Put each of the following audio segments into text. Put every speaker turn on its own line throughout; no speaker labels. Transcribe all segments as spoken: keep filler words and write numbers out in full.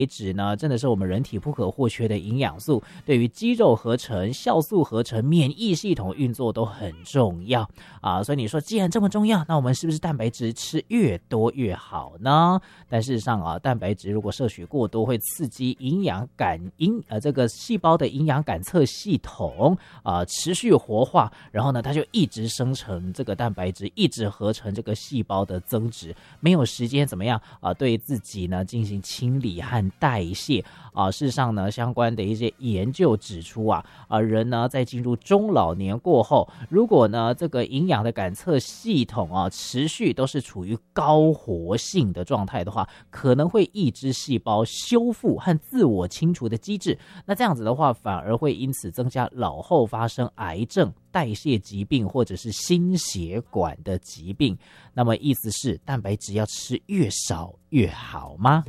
质呢，真的是我们人体不可或缺的营养素，对于肌肉合成、酵素合成、免疫系统运作都很重要啊。所以你说，既然这么重要，那我们是不是蛋白质吃越多越好呢？但事实上啊，蛋白质如果摄取过多，会刺激营养感应呃这个细胞的营养感测系统啊、呃、持续活化，然后呢，它就一直生成这个蛋白质，一直合成这个细胞的增殖，没有时间怎么样啊、呃、对自己呢进行清理和代谢啊。事实上呢，相关的一些研究指出啊，啊人呢在进入中老年过后，如果呢这个营养的感测系统啊持续都是处于高活性的状态的话，可能会抑制细胞修复和自我清除的机制。那这样子的话，反而会因此增加老后发生癌症、代谢疾病或者是心血管的疾病。那么意思是，蛋白质要吃越少越好吗？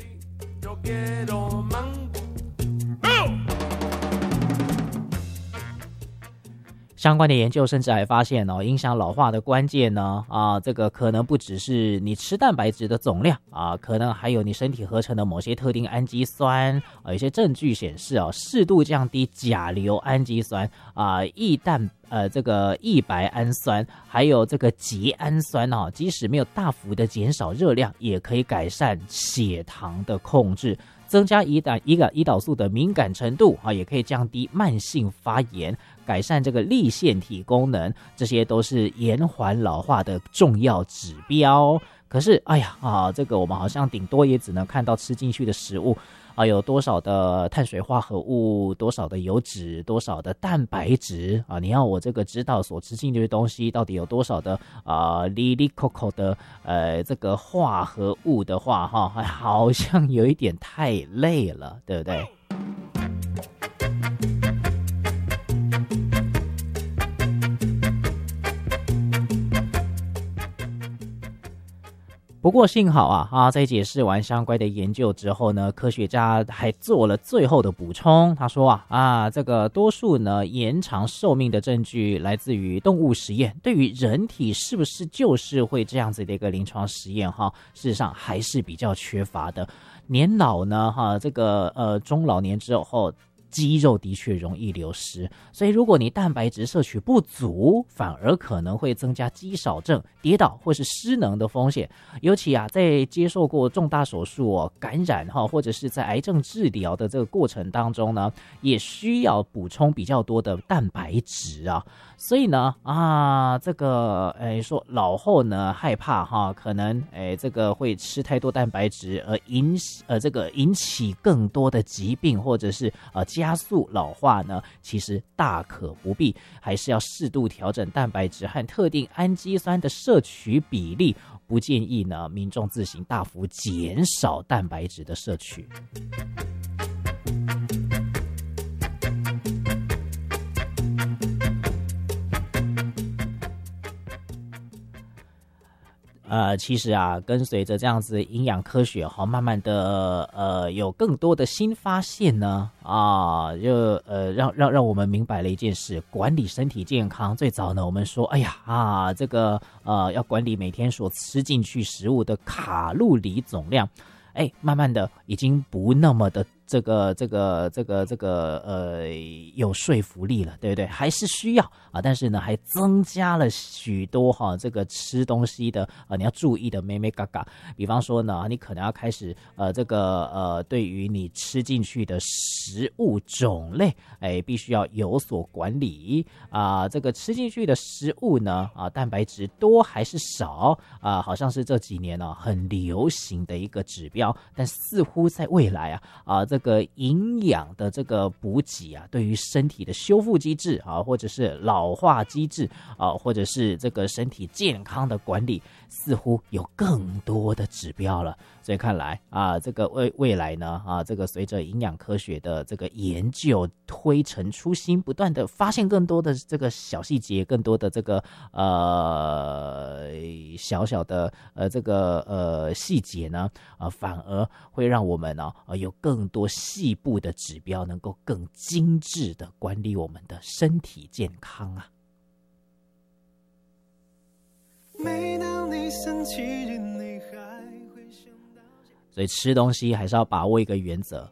相关的研究甚至还发现哦，影响老化的关键呢啊，这个可能不只是你吃蛋白质的总量啊，可能还有你身体合成的某些特定氨基酸啊。有些证据显示哦，适度降低甲硫氨基酸啊、异蛋呃这个异白氨酸，还有这个缬氨酸哦，即使没有大幅的减少热量，也可以改善血糖的控制。增加胰岛胰岛胰岛素的敏感程度啊，也可以降低慢性发炎，改善这个粒线体功能，这些都是延缓老化的重要指标。可是，哎呀啊，这个我们好像顶多也只能看到吃进去的食物啊，有多少的碳水化合物，多少的油脂，多少的蛋白质啊？你要我这个知道所吃进去的东西到底有多少的啊哩哩扣扣的呃这个化合物的话，哈，好像有一点太累了，对不对？不过幸好啊啊，在解释完相关的研究之后呢，科学家还做了最后的补充。他说啊啊，这个多数呢延长寿命的证据来自于动物实验，对于人体是不是就是会这样子的一个临床实验哈，事实上还是比较缺乏的。年老呢哈，这个呃中老年之后，肌肉的确容易流失，所以如果你蛋白质摄取不足，反而可能会增加肌少症、跌倒或是失能的风险。尤其啊，在接受过重大手术哦、感染哈，或者是在癌症治疗的这个过程当中呢，也需要补充比较多的蛋白质啊。所以呢啊，这个诶说老后呢害怕哈，可能诶这个会吃太多蛋白质而引呃这个引起更多的疾病，或者是呃加速老化呢，其实大可不必，还是要适度调整蛋白质和特定氨基酸的摄取比例，不建议呢民众自行大幅减少蛋白质的摄取。呃，其实啊，跟随着这样子营养科学哈，慢慢的呃，有更多的新发现呢啊，就呃让让让我们明白了一件事：管理身体健康，最早呢，我们说，哎呀啊，这个呃要管理每天所吃进去食物的卡路里总量，哎，慢慢的已经不那么的。这个这个这个这个呃有说服力了，对不对？还是需要啊，但是呢，还增加了许多哈、啊、这个吃东西的啊你要注意的咩咩嘎嘎。比方说呢，你可能要开始呃这个呃对于你吃进去的食物种类，哎，必须要有所管理啊。这个吃进去的食物呢啊，蛋白质多还是少啊？好像是这几年呢、啊、很流行的一个指标，但似乎在未来啊啊这个。这个营养的这个补给啊，对于身体的修复机制啊，或者是老化机制啊，或者是这个身体健康的管理，似乎有更多的指标了。所以看来啊，这个未未来呢啊，这个随着营养科学的这个研究推陈出新，不断的发现更多的这个小细节，更多的这个呃小小的呃这个呃细节呢啊，反而会让我们呢啊有更多细部的指标，能够更精致的管理我们的身体健康啊。每当你生气，你还会想到所以吃东西还是要把握一个原则，